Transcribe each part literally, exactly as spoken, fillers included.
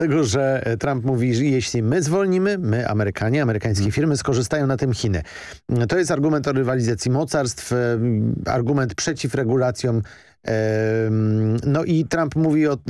Tego, że Trump mówi, że jeśli my zwolnimy, my Amerykanie, amerykańskie hmm. firmy skorzystają na tym Chiny. To jest argument o rywalizacji mocarstw, argument przeciw regulacjom. No i Trump mówi o,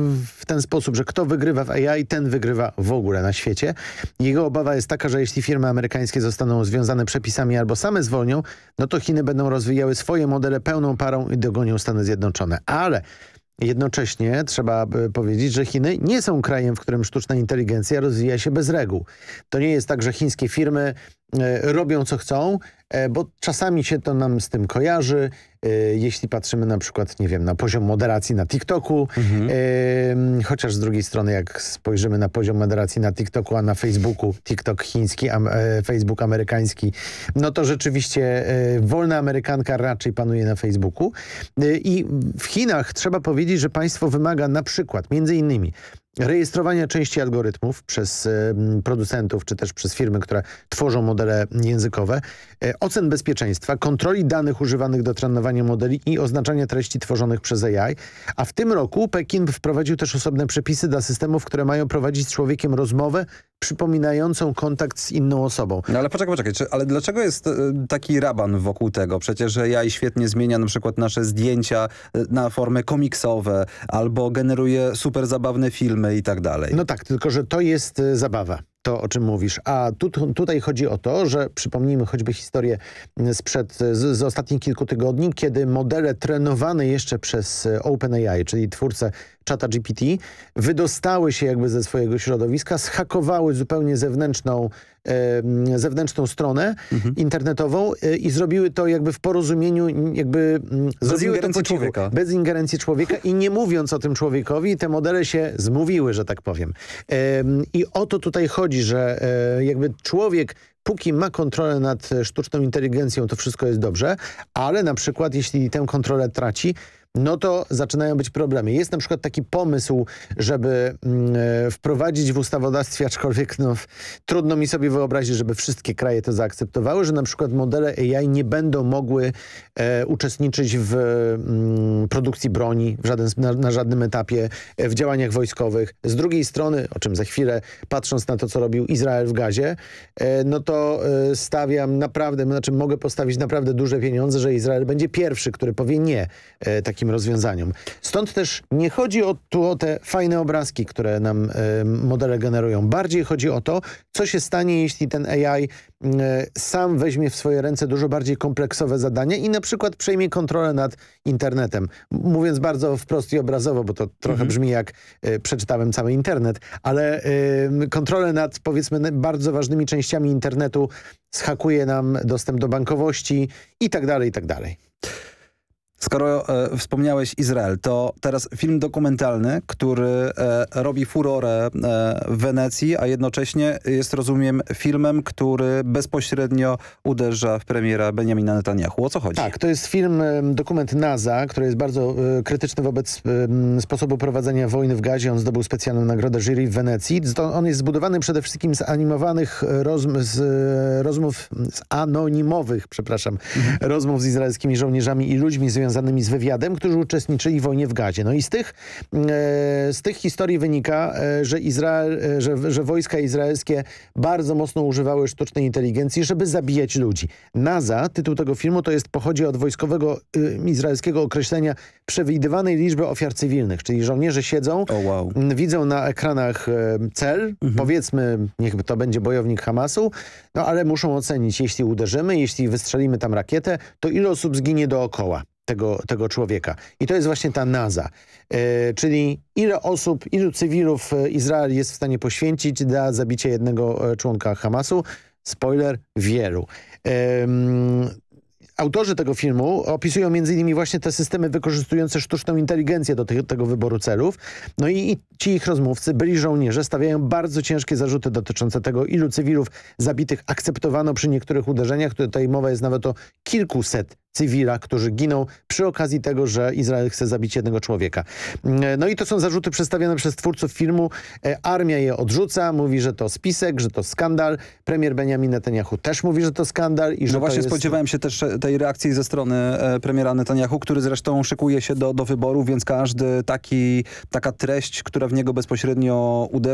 w ten sposób, że kto wygrywa w A I, ten wygrywa w ogóle na świecie. Jego obawa jest taka, że jeśli firmy amerykańskie zostaną związane przepisami albo same zwolnią, no to Chiny będą rozwijały swoje modele pełną parą i dogonią Stany Zjednoczone. Ale jednocześnie trzeba powiedzieć, że Chiny nie są krajem, w którym sztuczna inteligencja rozwija się bez reguł. To nie jest tak, że chińskie firmy e, robią co chcą, e, bo czasami się to nam z tym kojarzy. E, jeśli patrzymy na przykład, nie wiem, na poziom moderacji na TikToku, mhm. e, chociaż z drugiej strony jak spojrzymy na poziom moderacji na TikToku, a na Facebooku, TikTok chiński, a e, Facebook amerykański, no to rzeczywiście e, wolna amerykanka raczej panuje na Facebooku. E, I w Chinach trzeba powiedzieć, że państwo wymaga na przykład, między innymi, rejestrowania części algorytmów przez y, producentów, czy też przez firmy, które tworzą modele językowe, y, ocen bezpieczeństwa, kontroli danych używanych do trenowania modeli i oznaczania treści tworzonych przez A I. A w tym roku Pekin wprowadził też osobne przepisy dla systemów, które mają prowadzić z człowiekiem rozmowę przypominającą kontakt z inną osobą. No ale poczekaj, poczekaj, czy, ale dlaczego jest y, taki raban wokół tego? Przecież A I świetnie zmienia na przykład nasze zdjęcia y, na formy komiksowe, albo generuje super zabawne filmy i tak dalej. No tak, tylko że to jest y, zabawa. To, o czym mówisz. A tu, tutaj chodzi o to, że przypomnijmy choćby historię sprzed, z, z ostatnich kilku tygodni, kiedy modele trenowane jeszcze przez OpenAI, czyli twórcę czata G P T, wydostały się jakby ze swojego środowiska, zhakowały zupełnie zewnętrzną, e, zewnętrzną stronę mhm. internetową e, i zrobiły to jakby w porozumieniu, jakby bez zrobiły ingerencji to po cichu, człowieka. Bez ingerencji człowieka i nie mówiąc o tym człowiekowi, te modele się zmówiły, że tak powiem. E, I o to tutaj chodzi, że e, jakby człowiek póki ma kontrolę nad sztuczną inteligencją, to wszystko jest dobrze, ale na przykład jeśli tę kontrolę traci, no to zaczynają być problemy. Jest na przykład taki pomysł, żeby mm, wprowadzić w ustawodawstwie, aczkolwiek no, trudno mi sobie wyobrazić, żeby wszystkie kraje to zaakceptowały, że na przykład modele A I nie będą mogły e, uczestniczyć w mm, produkcji broni w żaden, na, na żadnym etapie, e, w działaniach wojskowych. Z drugiej strony, o czym za chwilę, patrząc na to, co robił Izrael w Gazie, e, no to e, stawiam naprawdę, znaczy mogę postawić naprawdę duże pieniądze, że Izrael będzie pierwszy, który powie nie e, takim rozwiązaniom. Stąd też nie chodzi o, tu o te fajne obrazki, które nam e, modele generują. Bardziej chodzi o to, co się stanie, jeśli ten A I e, sam weźmie w swoje ręce dużo bardziej kompleksowe zadania i na przykład przejmie kontrolę nad internetem. Mówiąc bardzo wprost i obrazowo, bo to trochę mhm. brzmi jak e, przeczytałem cały internet, ale e, kontrolę nad, powiedzmy, bardzo ważnymi częściami internetu, zhakuje nam dostęp do bankowości i tak dalej, i tak dalej. Skoro e, wspomniałeś Izrael, to teraz film dokumentalny, który e, robi furorę e, w Wenecji, a jednocześnie jest, rozumiem, filmem, który bezpośrednio uderza w premiera Benjamina Netanyahu. O co chodzi? Tak, to jest film, dokument NASA, który jest bardzo e, krytyczny wobec e, sposobu prowadzenia wojny w Gazie. On zdobył specjalną nagrodę jury w Wenecji. On jest zbudowany przede wszystkim z animowanych rozm z, rozmów, z anonimowych, przepraszam, mhm. rozmów z izraelskimi żołnierzami i ludźmi związanymi z wywiadem, którzy uczestniczyli w wojnie w Gazie. No i z tych, e, z tych historii wynika, e, że, Izrael, e, że, że wojska izraelskie bardzo mocno używały sztucznej inteligencji, żeby zabijać ludzi. NASA, tytuł tego filmu, to jest, pochodzi od wojskowego e, izraelskiego określenia przewidywanej liczby ofiar cywilnych, czyli żołnierze siedzą, oh, wow. m, widzą na ekranach e, cel, mhm. powiedzmy, niech to będzie bojownik Hamasu, no ale muszą ocenić, jeśli uderzymy, jeśli wystrzelimy tam rakietę, to ile osób zginie dookoła tego, tego człowieka. I to jest właśnie ta NASA. E, czyli ile osób, ilu cywilów Izrael jest w stanie poświęcić dla zabicia jednego członka Hamasu. Spoiler, wielu. E, Autorzy tego filmu opisują między innymi właśnie te systemy wykorzystujące sztuczną inteligencję do te, tego wyboru celów. No i, i ci ich rozmówcy, byli żołnierze, stawiają bardzo ciężkie zarzuty dotyczące tego, ilu cywilów zabitych akceptowano przy niektórych uderzeniach. Tutaj mowa jest nawet o kilkuset cywila, którzy giną przy okazji tego, że Izrael chce zabić jednego człowieka. No i to są zarzuty przedstawione przez twórców filmu. Armia je odrzuca, mówi, że to spisek, że to skandal. Premier Benjamin Netanyahu też mówi, że to skandal. I że no właśnie to jest... spodziewałem się też tej reakcji ze strony e, premiera Netanyahu, który zresztą szykuje się do, do wyborów, więc każdy taki, taka treść, która w niego bezpośrednio uderzy,